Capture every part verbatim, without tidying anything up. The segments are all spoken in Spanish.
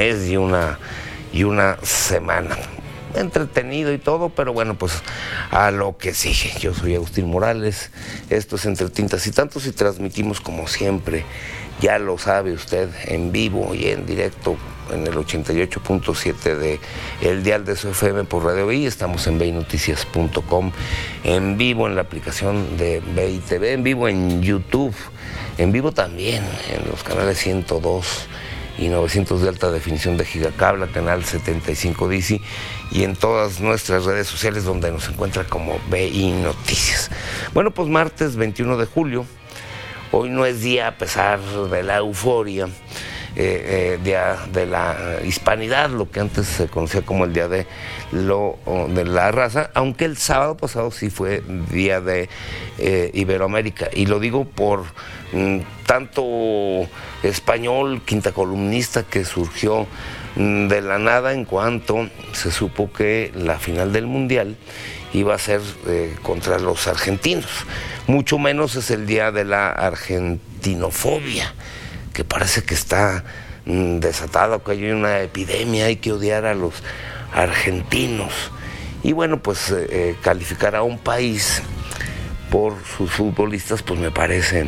mes y una, y una semana. Entretenido y todo, pero bueno, pues a lo que sigue. Yo soy Agustín Morales, esto es Entre Tintas y Tantos y transmitimos como siempre, ya lo sabe usted, en vivo y en directo en el ochenta y ocho punto siete de el dial de su F M por Radio B I. Estamos en bey noticias punto com, en vivo en la aplicación de B I T V, en vivo en YouTube, en vivo también en los canales ciento dos y novecientos de alta definición de Gigacable, canal setenta y cinco D C, y en todas nuestras redes sociales donde nos encuentra como B I Noticias. Bueno, pues martes veintiuno de julio, hoy no es día, a pesar de la euforia, eh, eh, día de la hispanidad, lo que antes se conocía como el día de, lo, de la raza, aunque el sábado pasado sí fue día de eh, Iberoamérica, y lo digo por mm, tanto español, quinta columnista que surgió mm, de la nada en cuanto se supo que la final del Mundial iba a ser eh, contra los argentinos. Mucho menos es el día de la argentinofobia, que parece que está mm, desatada, que hay una epidemia, hay que odiar a los argentinos. Y bueno, pues eh, calificar a un país por sus futbolistas, pues me parece,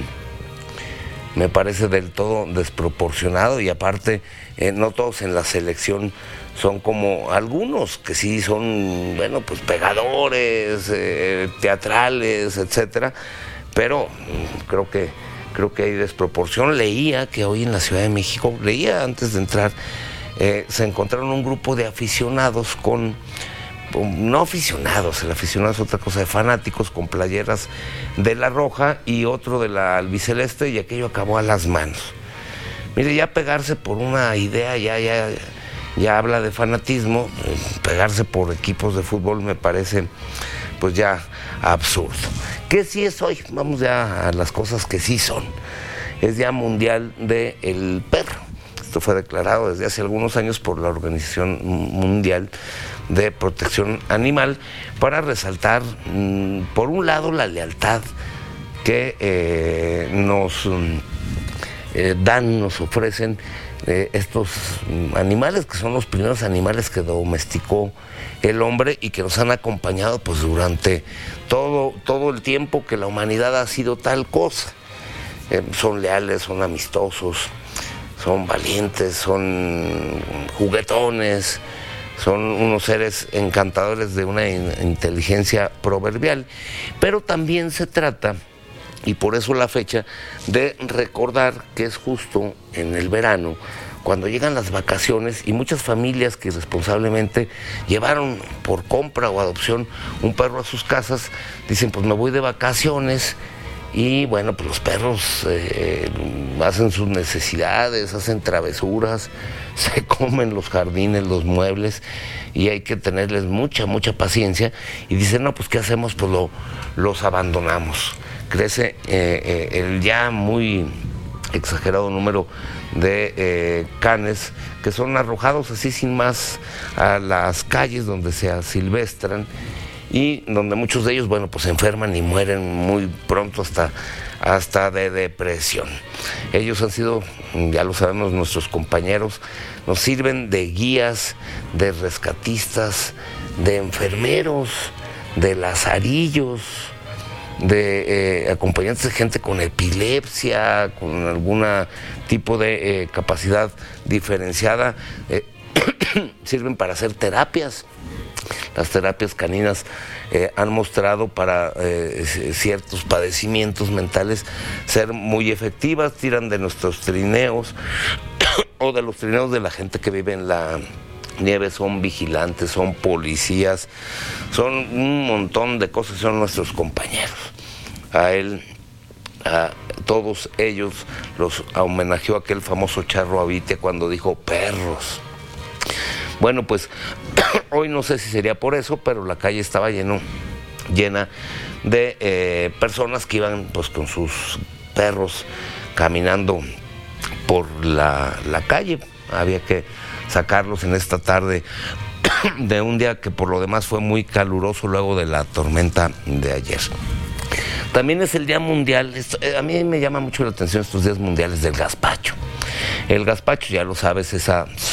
me parece del todo desproporcionado, y aparte, eh, no todos en la selección son como algunos que sí son, bueno, pues pegadores, eh, teatrales, etcétera, pero mm, creo que creo que hay desproporción. Leía que hoy en la Ciudad de México, leía antes de entrar, eh, se encontraron un grupo de aficionados con, no aficionados, el aficionado es otra cosa, de fanáticos con playeras de la roja y otro de la albiceleste, y aquello acabó a las manos. Mire, ya pegarse por una idea, ya, ya, ya habla de fanatismo, eh, pegarse por equipos de fútbol me parece pues ya absurdo. ¿Qué sí es hoy? Vamos ya a las cosas que sí son. Es Día Mundial del Perro. Esto fue declarado desde hace algunos años por la Organización Mundial de Protección Animal para resaltar, mmm, por un lado, la lealtad que eh, nos eh, dan, nos ofrecen eh, estos animales, que son los primeros animales que domesticó el hombre y que nos han acompañado pues durante todo, todo el tiempo que la humanidad ha sido tal cosa. Eh, son leales, son amistosos, son valientes, son juguetones, son unos seres encantadores de una in- inteligencia proverbial, pero también se trata, y por eso la fecha, de recordar que es justo en el verano, cuando llegan las vacaciones, y muchas familias que irresponsablemente llevaron por compra o adopción un perro a sus casas, dicen, pues me voy de vacaciones, y bueno, pues los perros eh, hacen sus necesidades, hacen travesuras, se comen los jardines, los muebles, y hay que tenerles mucha, mucha paciencia, y dicen, no, pues ¿qué hacemos? Pues lo, los abandonamos. Crece eh, eh, el ya muy exagerado número de eh, canes que son arrojados así sin más a las calles donde se asilvestran, y donde muchos de ellos, bueno, pues se enferman y mueren muy pronto hasta, hasta de depresión. Ellos han sido, ya lo sabemos, nuestros compañeros, nos sirven de guías, de rescatistas, de enfermeros, de lazarillos, de eh, acompañantes de gente con epilepsia, con algún tipo de eh, capacidad diferenciada, eh, sirven para hacer terapias. Las terapias caninas eh, han mostrado para eh, ciertos padecimientos mentales ser muy efectivas, tiran de nuestros trineos o de los trineos de la gente que vive en la nieve, son vigilantes, son policías, son un montón de cosas, son nuestros compañeros. A él, a todos ellos los homenajeó aquel famoso Charro Avitia cuando dijo perros. Bueno, pues hoy no sé si sería por eso, pero la calle estaba lleno, llena de eh, personas que iban pues con sus perros caminando por la, la calle. Había que sacarlos en esta tarde de un día que por lo demás fue muy caluroso luego de la tormenta de ayer. También es el Día Mundial, esto, a mí me llama mucho la atención estos días mundiales del gazpacho. El gazpacho, ya lo sabes, esa